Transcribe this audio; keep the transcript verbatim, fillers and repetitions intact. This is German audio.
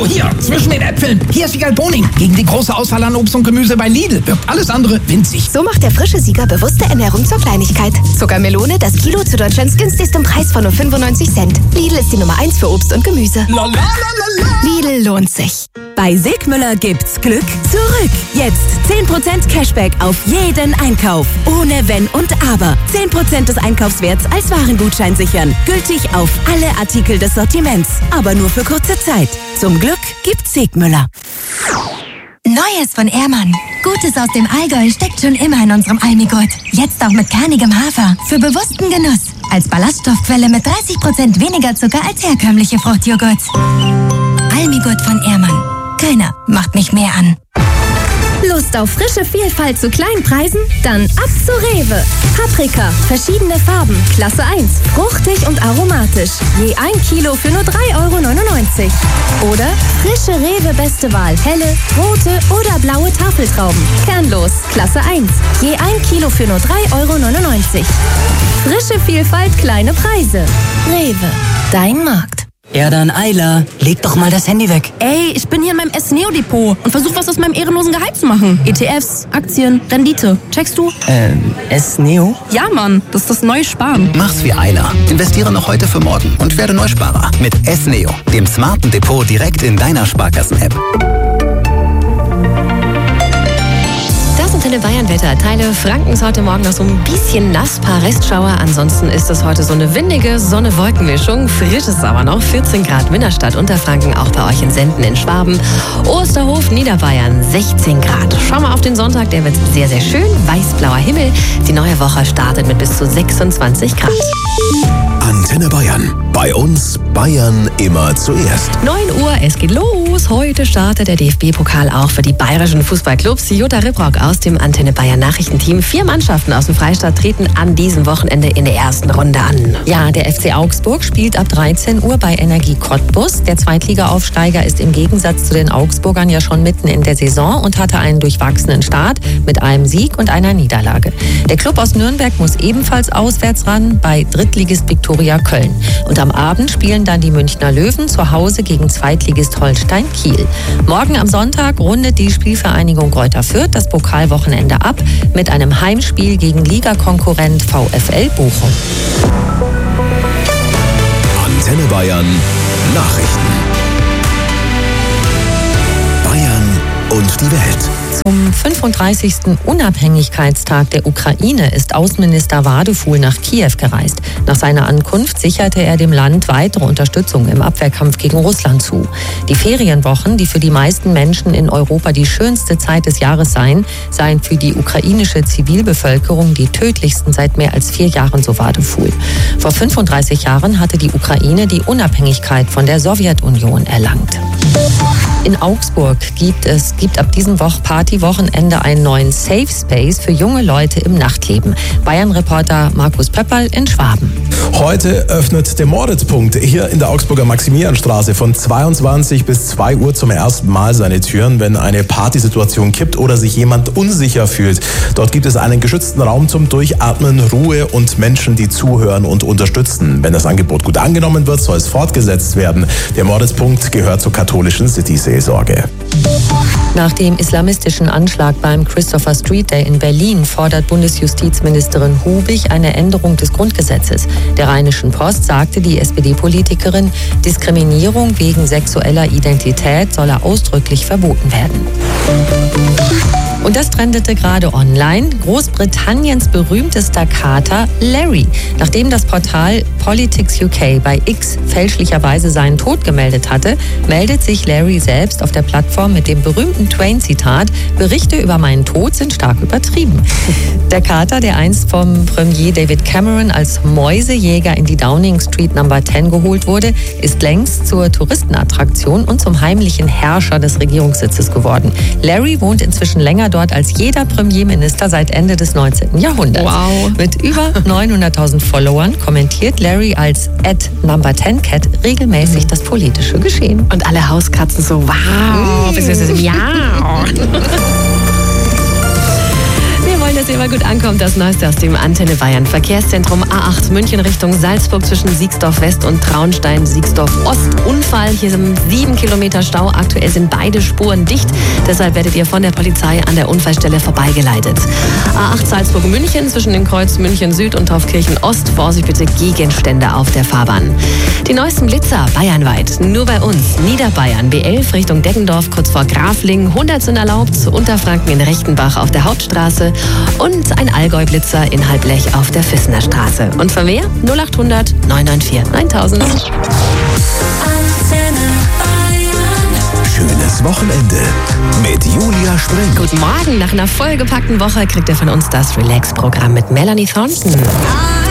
So, hier, zwischen den Äpfeln. Hier ist Siegerl Boning. Gegen die große Auswahl an Obst und Gemüse bei Lidl wirkt alles andere winzig. So macht der frische Sieger bewusste Ernährung zur Kleinigkeit. Zuckermelone, das Kilo zu Deutschlands günstigstem Preis von nur fünfundneunzig Cent. Lidl ist die Nummer eins für Obst und Gemüse. La, la, la, la, la. Lidl lohnt sich. Bei Sigmüller gibt's Glück zurück. Jetzt zehn Prozent Cashback auf jeden Einkauf. Ohne Wenn und Aber. zehn Prozent des Einkaufswerts als Warengutschein sichern. Gültig auf alle Artikel des Sortiments. Aber nur für kurze Zeit. Zum Glück gibt's Sigmüller. Neues von Ehrmann. Gutes aus dem Allgäu steckt schon immer in unserem Almigurt. Jetzt auch mit kernigem Hafer. Für bewussten Genuss. Als Ballaststoffquelle mit dreißig Prozent weniger Zucker als herkömmliche Fruchtjoghurts. Almigurt von Ehrmann. Keiner macht mich mehr an. Lust auf frische Vielfalt zu kleinen Preisen? Dann ab zu Rewe. Paprika, verschiedene Farben, Klasse eins, fruchtig und aromatisch. Je ein Kilo für nur drei Euro neunundneunzig. Oder frische Rewe Beste Wahl, helle, rote oder blaue Tafeltrauben. Kernlos, Klasse eins. Je ein Kilo für nur drei Euro neunundneunzig. Frische Vielfalt, kleine Preise. Rewe, dein Markt. Ja dann, Ayla, leg doch mal das Handy weg. Ey, ich bin hier in meinem S-Neo-Depot und versuche was aus meinem ehrenlosen Gehalt zu machen. E T Fs, Aktien, Rendite. Checkst du? Ähm, S-Neo? Ja, Mann, das ist das neue Sparen. Mach's wie Ayla. Investiere noch heute für morgen und werde Neusparer mit S-Neo, dem smarten Depot direkt in deiner Sparkassen-App. Das Antenne Bayern-Wetter. Teile Frankens heute Morgen noch so ein bisschen nass, paar Restschauer. Ansonsten ist es heute so eine windige Sonne-Wolken-Mischung. Frisch ist es aber noch. vierzehn Grad Minderstadt, Unterfranken, auch bei euch in Senden in Schwaben. Osterhof, Niederbayern, sechzehn Grad. Schau mal auf den Sonntag, der wird sehr, sehr schön. Weiß-blauer Himmel. Die neue Woche startet mit bis zu sechsundzwanzig Grad. Antenne Bayern. Bei uns Bayern immer zuerst. neun Uhr, es geht los. Heute startet der D F B-Pokal auch für die bayerischen Fußballclubs. Jutta Ribrock aus dem Antenne Bayern Nachrichtenteam. Vier Mannschaften aus dem Freistaat treten an diesem Wochenende in der ersten Runde an. Ja, der F C Augsburg spielt ab dreizehn Uhr bei Energie Cottbus. Der Zweitliga-Aufsteiger ist im Gegensatz zu den Augsburgern ja schon mitten in der Saison und hatte einen durchwachsenen Start mit einem Sieg und einer Niederlage. Der Club aus Nürnberg muss ebenfalls auswärts ran bei Drittligist Viktoria Köln. Und am Abend spielen dann die Münchner Löwen zu Hause gegen Zweitligist Holstein Kiel. Morgen am Sonntag rundet die Spielvereinigung Greuther Fürth das Pokalwochenende ab mit einem Heimspiel gegen Ligakonkurrent VfL Bochum. Antenne Bayern Nachrichten. Bayern und die Welt. Zum fünfunddreißigsten Unabhängigkeitstag der Ukraine ist Außenminister Wadefuhl nach Kiew gereist. Nach seiner Ankunft sicherte er dem Land weitere Unterstützung im Abwehrkampf gegen Russland zu. Die Ferienwochen, die für die meisten Menschen in Europa die schönste Zeit des Jahres seien, seien für die ukrainische Zivilbevölkerung die tödlichsten seit mehr als vier Jahren, so Wadefuhl. Vor fünfunddreißig Jahren hatte die Ukraine die Unabhängigkeit von der Sowjetunion erlangt. In Augsburg gibt es gibt ab diesem Woch Partywochenende einen neuen Safe Space für junge Leute im Nachtleben. Bayern-Reporter Markus Pöpperl in Schwaben. Heute öffnet der Mordetpunkt hier in der Augsburger Maximilianstraße von zweiundzwanzig bis zwei Uhr zum ersten Mal seine Türen, wenn eine Partysituation kippt oder sich jemand unsicher fühlt. Dort gibt es einen geschützten Raum zum Durchatmen, Ruhe und Menschen, die zuhören und unterstützen. Wenn das Angebot gut angenommen wird, soll es fortgesetzt werden. Der Mordetpunkt gehört zur katholischen City-Seelsorge. Nach dem islamistischen Anschlag beim Christopher Street Day in Berlin fordert Bundesjustizministerin Hubig eine Änderung des Grundgesetzes. Der Rheinischen Post sagte die S P D-Politikerin, Diskriminierung wegen sexueller Identität solle ausdrücklich verboten werden. Und das trendete gerade online. Großbritanniens berühmtester Kater Larry. Nachdem das Portal Politics U K bei X fälschlicherweise seinen Tod gemeldet hatte, meldet sich Larry selbst auf der Plattform mit dem berühmten Twain-Zitat: Berichte über meinen Tod sind stark übertrieben. Der Kater, der einst vom Premier David Cameron als Mäusejäger in die Downing Street Number zehn geholt wurde, ist längst zur Touristenattraktion und zum heimlichen Herrscher des Regierungssitzes geworden. Larry wohnt inzwischen länger dort als jeder Premierminister seit Ende des neunzehnten Jahrhunderts. Wow. Mit über neunhunderttausend Followern kommentiert Larry als at Number zehn Cat regelmäßig mhm. das politische Geschehen. Und alle Hauskatzen so, wow, mhm. beziehungsweise ja. wollen, dass ihr mal gut ankommt. Das Neueste aus dem Antenne Bayern Verkehrszentrum A acht München Richtung Salzburg zwischen Siegsdorf West und Traunstein Siegsdorf Ost. Unfall, hier sind sieben Kilometer Stau. Aktuell sind beide Spuren dicht. Deshalb werdet ihr von der Polizei an der Unfallstelle vorbeigeleitet. A acht Salzburg München zwischen dem Kreuz München Süd und Taufkirchen Ost. Vorsicht bitte, Gegenstände auf der Fahrbahn. Die neuesten Blitzer bayernweit. Nur bei uns. Niederbayern B elf Richtung Deggendorf kurz vor Graflingen. hundert sind erlaubt. Unterfranken in Rechtenbach auf der Hauptstraße. Und ein Allgäu-Blitzer in Halblech auf der Füssener Straße. Und für mehr null acht hundert neun neun vier neuntausend. Schönes Wochenende mit Julia Spreng. Guten Morgen. Nach einer vollgepackten Woche kriegt ihr von uns das Relax-Programm mit Melanie Thornton.